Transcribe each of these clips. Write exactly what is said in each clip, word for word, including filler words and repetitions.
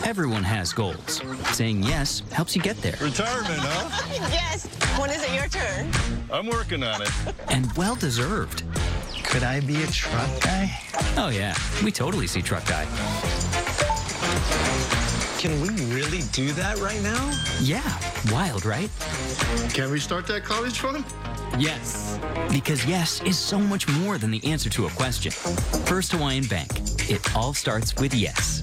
Everyone has goals. Saying yes helps you get there. Retirement, huh? Yes. When is it your turn? I'm working on it. And well-deserved. Could I be a truck guy? Oh, yeah. We totally see Truck Guy. Can we really do that right now? Yeah. Wild, right? Can we start that college fund? Yes. Because yes is so much more than the answer to a question. First Hawaiian Bank. It all starts with yes.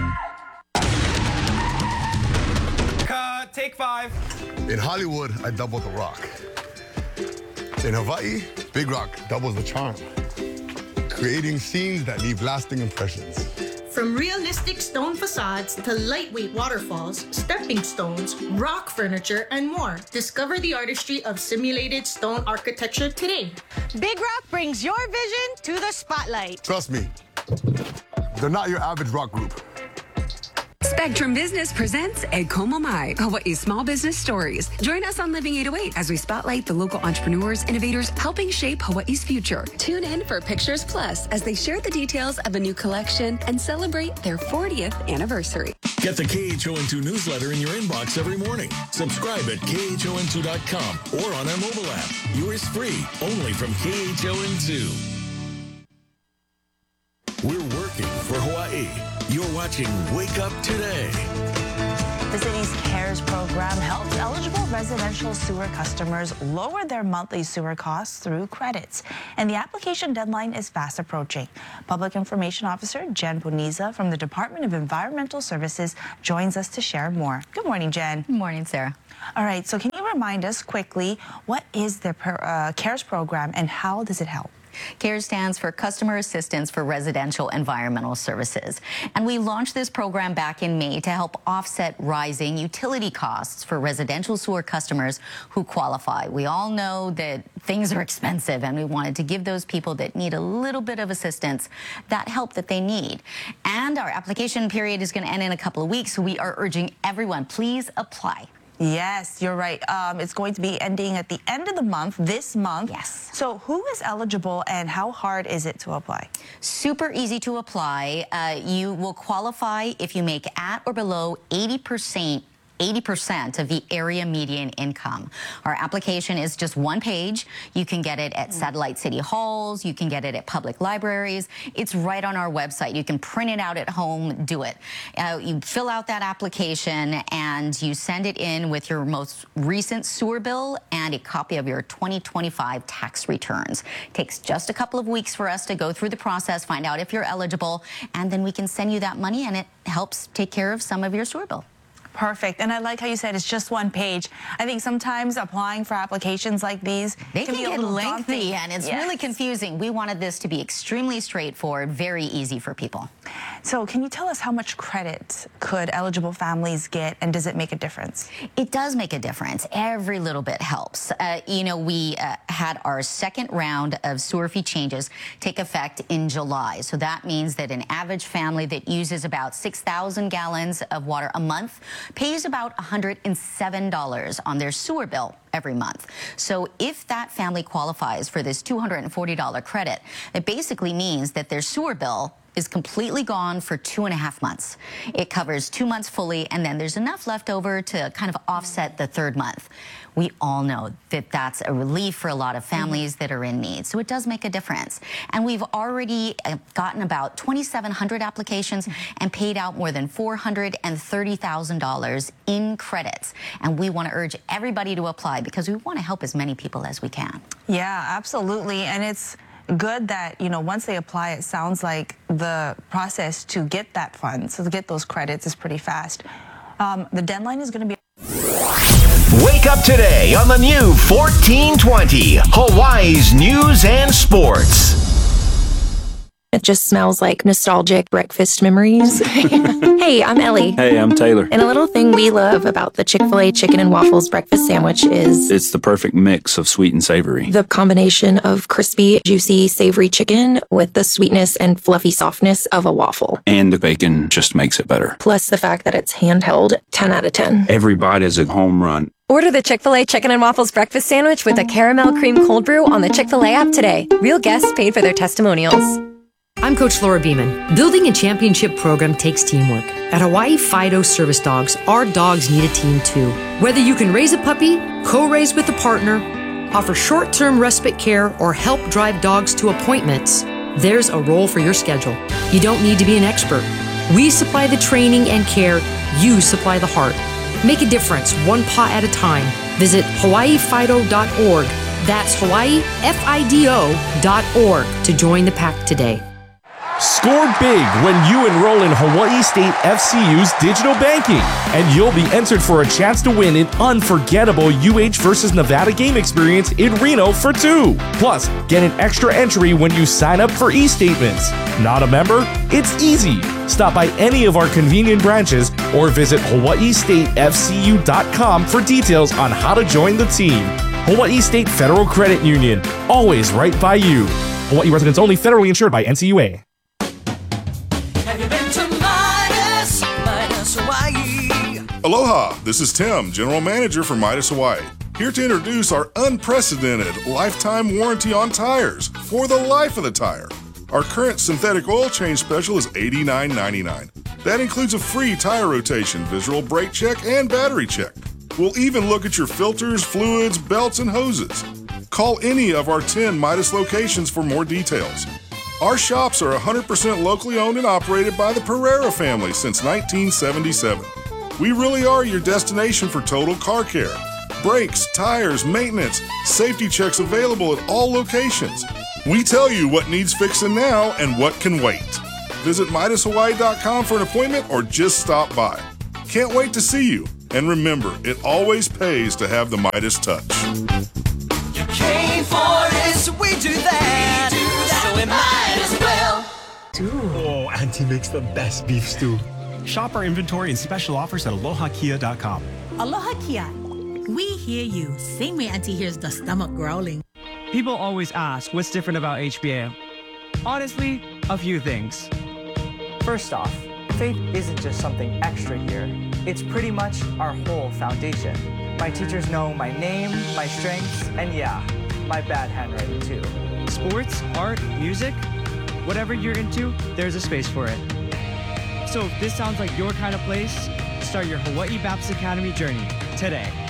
Cut. Take five. In Hollywood, I double the rock. In Hawaii, Big Rock doubles the charm. Creating scenes that leave lasting impressions. From realistic stone facades to lightweight waterfalls, stepping stones, rock furniture, and more. Discover the artistry of simulated stone architecture today. Big Rock brings your vision to the spotlight. Trust me, they're not your average rock group. Spectrum Business presents Ecomo Mai, Hawaii's small business stories. Join us on Living eight oh eight as we spotlight the local entrepreneurs, innovators helping shape Hawaii's future. Tune in for Pictures Plus as they share the details of a new collection and celebrate their fortieth anniversary. Get the K H O N two newsletter in your inbox every morning. Subscribe at K H O N two dot com or on our mobile app. Yours free, only from K H O N two. We're working for Hawaii. You're watching Wake Up Today. The city's CARES program helps eligible residential sewer customers lower their monthly sewer costs through credits. And the application deadline is fast approaching. Public Information Officer Jen Puniza from the Department of Environmental Services joins us to share more. Good morning, Jen. Good morning, Sarah. All right, so can you remind us quickly, what is the uh, CARES program and how does it help? CARES stands for Customer Assistance for Residential Environmental Services. And we launched this program back in May to help offset rising utility costs for residential sewer customers who qualify. We all know that things are expensive, and we wanted to give those people that need a little bit of assistance that help that they need. And our application period is going to end in a couple of weeks, so we are urging everyone, please apply. Yes, you're right. Um, it's going to be ending at the end of the month, this month. Yes. So who is eligible and how hard is it to apply? Super easy to apply. Uh, you will qualify if you make at or below eighty percent eighty percent of the area median income. Our application is just one page. You can get it at satellite city halls. You can get it at public libraries. It's right on our website. You can print it out at home, do it. Uh, you fill out that application and you send it in with your most recent sewer bill and a copy of your twenty twenty-five tax returns. It takes just a couple of weeks for us to go through the process, find out if you're eligible, and then we can send you that money, and it helps take care of some of your sewer bill. Perfect. And I like how you said it's just one page. I think sometimes applying for applications like these they can, can be get a little lengthy daunting. and it's Yes. really confusing. We wanted this to be extremely straightforward, very easy for people. So can you tell us how much credit could eligible families get, and does it make a difference? It does make a difference. Every little bit helps. Uh, you know, we uh, had our second round of sewer fee changes take effect in July. So that means that an average family that uses about six thousand gallons of water a month pays about one hundred seven dollars on their sewer bill every month. So if that family qualifies for this two hundred forty dollar credit, it basically means that their sewer bill is completely gone for two and a half months. It covers two months fully, and then there's enough left over to kind of offset the third month. We all know that that's a relief for a lot of families mm-hmm. that are in need. So it does make a difference. And we've already gotten about twenty-seven hundred applications mm-hmm. and paid out more than four hundred thirty thousand dollars in credits. And we want to urge everybody to apply because we want to help as many people as we can. Yeah, absolutely. And it's good that, you know, once they apply, it sounds like the process to get that fund, so to get those credits, is pretty fast. Um, the deadline is going to be... Wake up today on the new fourteen twenty, Hawaii's News and Sports. It just smells like nostalgic breakfast memories. Hey, I'm Ellie. Hey, I'm Taylor. And a little thing we love about the Chick-fil-A Chicken and Waffles breakfast sandwich is... it's the perfect mix of sweet and savory. The combination of crispy, juicy, savory chicken with the sweetness and fluffy softness of a waffle. And the bacon just makes it better. Plus the fact that it's handheld, ten out of ten. Every bite is a home run. Order the Chick-fil-A Chicken and Waffles breakfast sandwich with a caramel cream cold brew on the Chick-fil-A app today. Real guests paid for their testimonials. I'm Coach Laura Beeman. Building a championship program takes teamwork. At Hawaii Fido Service Dogs, our dogs need a team too. Whether you can raise a puppy, co-raise with a partner, offer short-term respite care, or help drive dogs to appointments, there's a role for your schedule. You don't need to be an expert. We supply the training and care. You supply the heart. Make a difference, one paw at a time. Visit hawaii fido dot org. That's Hawaii F I D O dot org to join the pack today. Score big when you enroll in Hawaii State F C U's digital banking, and you'll be entered for a chance to win an unforgettable U H versus Nevada game experience in Reno for two. Plus, get an extra entry when you sign up for e-statements. Not a member? It's easy. Stop by any of our convenient branches or visit hawaii state f c u dot com for details on how to join the team. Hawaii State Federal Credit Union, always right by you. Hawaii residents only, federally insured by N C U A. Have you been to Midas, Midas Hawaii? Aloha, this is Tim, General Manager for Midas Hawaii. Here to introduce our unprecedented lifetime warranty on tires for the life of the tire. Our current synthetic oil change special is eighty-nine ninety-nine. That includes a free tire rotation, visual brake check, and battery check. We'll even look at your filters, fluids, belts, and hoses. Call any of our ten Midas locations for more details. Our shops are one hundred percent locally owned and operated by the Pereira family since nineteen seventy-seven. We really are your destination for total car care. Brakes, tires, maintenance, safety checks available at all locations. We tell you what needs fixing now and what can wait. Visit Midas Hawaii dot com for an appointment or just stop by. Can't wait to see you. And remember, it always pays to have the Midas touch. You came for this, we do that. We do that. So we might as well. Oh, Auntie makes the best beef stew. Shop our inventory and special offers at aloha kia dot com. Aloha Kia. We hear you. Same way Auntie hears the stomach growling. People always ask what's different about H B A. Honestly, a few things. First off, faith isn't just something extra here. It's pretty much our whole foundation. My teachers know my name, my strengths, and yeah, my bad handwriting too. Sports, art, music, whatever you're into, there's a space for it. So if this sounds like your kind of place, start your Hawaii Baptist Academy journey today.